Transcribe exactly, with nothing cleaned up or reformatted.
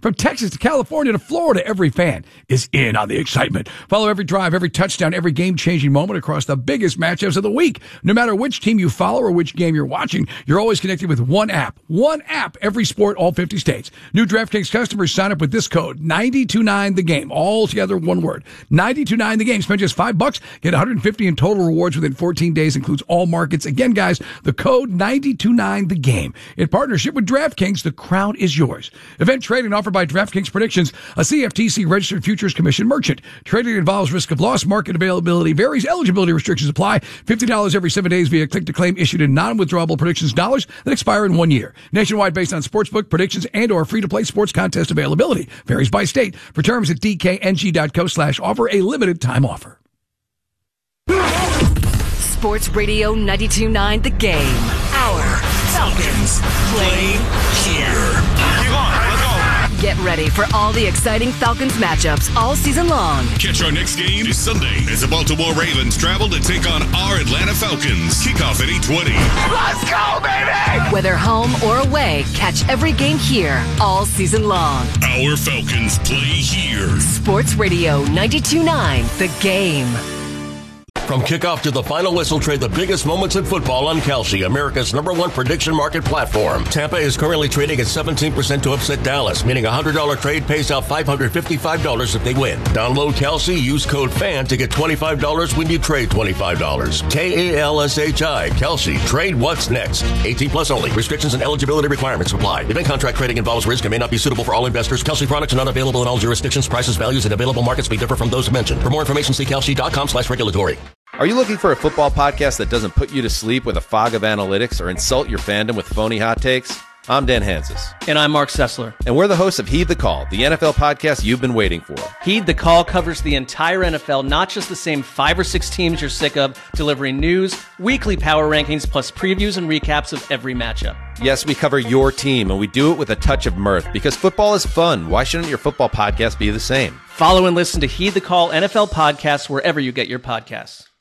From Texas to California to Florida, every fan is in on the excitement. Follow every drive, every touchdown, every game-changing moment across the biggest matchups of the week. No matter which team you follow or which game you're watching, you're always connected with one app. One app, every sport, all fifty states. New DraftKings customers sign up with this code, nine two nine the game. All together, one word. nine two nine the game. Spend just five bucks, get one hundred fifty in total rewards within fourteen days. Includes all markets. Again, guys, the code nine two nine the game. In partnership with DraftKings, the crown is yours. Event trading offered by DraftKings Predictions, a C F T C-registered futures commission merchant. Trading involves risk of loss. Market availability varies. Eligibility restrictions apply. fifty dollars every seven days via click-to-claim issued in non-withdrawable predictions dollars that expire in one year. Nationwide based on sportsbook, predictions, and or free-to-play sports contest availability. Varies by state. For terms at dkng.co slash offer, a limited time offer. Sports Radio ninety-two point nine The Game. Our Falcons play here. Keep on, let's go. Get ready for all the exciting Falcons matchups all season long. Catch our next game this Sunday as the Baltimore Ravens travel to take on our Atlanta Falcons. Kickoff at eight twenty. Let's go, baby! Whether home or away, catch every game here all season long. Our Falcons play here. Sports Radio ninety-two point nine The Game. From kickoff to the final whistle, trade the biggest moments in football on Kalshi, America's number one prediction market platform. Tampa is currently trading at seventeen percent to upset Dallas, meaning a one hundred dollars trade pays out five hundred fifty-five dollars if they win. Download Kalshi, use code FAN to get twenty-five dollars when you trade twenty-five dollars. K A L S H I, Kalshi. Trade what's next. eighteen plus only. Restrictions and eligibility requirements apply. Event contract trading involves risk and may not be suitable for all investors. Kalshi products are not available in all jurisdictions. Prices, values, and available markets may differ from those mentioned. For more information, see kalshi.com slash regulatory. Are you looking for a football podcast that doesn't put you to sleep with a fog of analytics or insult your fandom with phony hot takes? I'm Dan Hansis. And I'm Mark Sessler. And we're the hosts of Heed the Call, the N F L podcast you've been waiting for. Heed the Call covers the entire N F L, not just the same five or six teams you're sick of, delivering news, weekly power rankings, plus previews and recaps of every matchup. Yes, we cover your team, and we do it with a touch of mirth, because football is fun. Why shouldn't your football podcast be the same? Follow and listen to Heed the Call N F L podcasts wherever you get your podcasts.